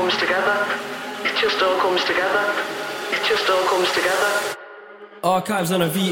comes together. It just all comes together. It just all comes together. Archives on a V